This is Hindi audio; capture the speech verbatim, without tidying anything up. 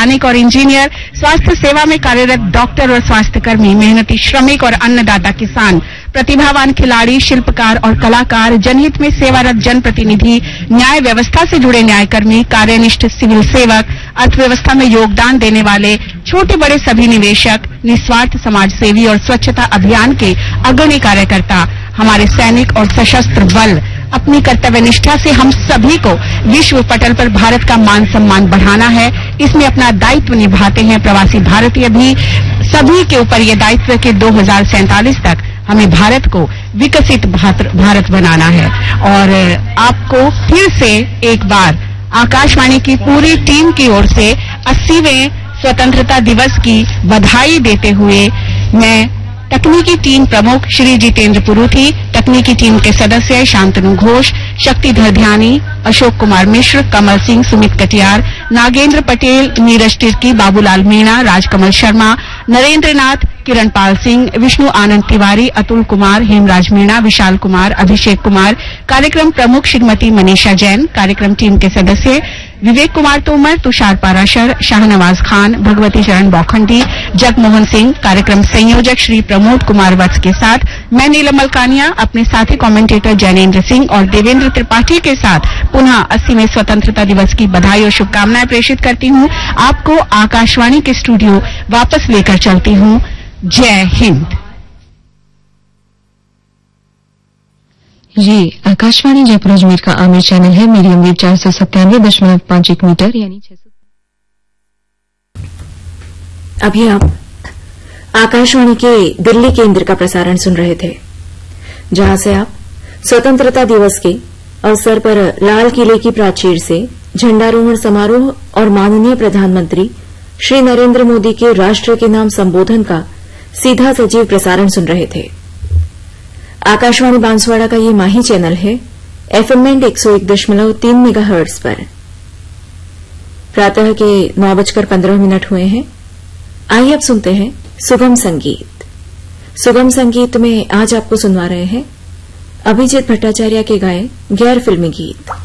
वैज्ञानिक और इंजीनियर, स्वास्थ्य सेवा में कार्यरत डॉक्टर और स्वास्थ्यकर्मी, मेहनती श्रमिक और अन्नदाता किसान, प्रतिभावान खिलाड़ी, शिल्पकार और कलाकार, जनहित में सेवारत जनप्रतिनिधि, न्याय व्यवस्था से जुड़े न्यायकर्मी, कार्यनिष्ठ सिविल सेवक, अर्थव्यवस्था में योगदान देने वाले छोटे बड़े सभी निवेशक, निस्वार्थ समाजसेवी और स्वच्छता अभियान के अग्रणी कार्यकर्ता, हमारे सैनिक और सशस्त्र बल, अपनी कर्तव्य निष्ठा से हम सभी को विश्व पटल पर भारत का मान सम्मान बढ़ाना है। इसमें अपना दायित्व निभाते हैं प्रवासी भारतीय भी। सभी के ऊपर ये दायित्व के दो हजार सैंतालीस तक हमें भारत को विकसित भारत बनाना है। और आपको फिर से एक बार आकाशवाणी की पूरी टीम की ओर से अस्सीवें स्वतंत्रता दिवस की बधाई देते हुए मैं तकनीकी टीम प्रमुख श्री जितेंद्र पुरुथी, तकनीकी टीम के सदस्य शांतनु घोष, शक्तिधर ध्यानी, अशोक कुमार मिश्र, कमल सिंह, सुमित कटियार, नागेंद्र पटेल, नीरज तिर्की, बाबूलाल मीणा, राजकमल शर्मा, नरेंद्र नाथ, किरण पाल सिंह, विष्णु आनंद तिवारी, अतुल कुमार, हेमराज मीणा, विशाल कुमार, अभिषेक कुमार, कार्यक्रम प्रमुख श्रीमती मनीषा जैन, कार्यक्रम टीम के सदस्य विवेक कुमार तोमर, तुषार पाराशर, शाहनवाज खान, भगवती चरण बौखंडी, जगमोहन सिंह, कार्यक्रम संयोजक श्री प्रमोद कुमार वत्स के साथ मैं नीलम मलकानिया अपने साथी कमेंटेटर जैनेन्द्र सिंह और देवेंद्र त्रिपाठी के साथ पुनः अस्सीवें स्वतंत्रता दिवस की बधाई और शुभकामनाएं प्रेषित करती हूं। आपको आकाशवाणी के स्टूडियो वापस लेकर चलती हूं। जय हिंद। ये आकाशवाणी जयपुर अजमेर का आमिर चैनल है। मीडियम वेव चार सौ सत्तानवे दशमलव पांच एक मीटर यानी छह सौ। अभी आप आकाशवाणी के दिल्ली केंद्र का प्रसारण सुन रहे थे, जहां से आप स्वतंत्रता दिवस के अवसर पर लाल किले की प्राचीर से झंडारोहण समारोह और माननीय प्रधानमंत्री श्री नरेंद्र मोदी के राष्ट्र के नाम संबोधन का सीधा सजीव प्रसारण सुन रहे थे। आकाशवाणी बांसवाड़ा का ये माही चैनल है एफएम बैंड एक सौ एक दशमलव तीन मेगाहर्ट्ज पर। प्रातः के नौ बजकर पंद्रह मिनट हुए हैं। आइए अब सुनते हैं सुगम संगीत। सुगम संगीत में आज आपको सुनवा रहे हैं अभिजीत भट्टाचार्य के गाए गैर फिल्मी गीत।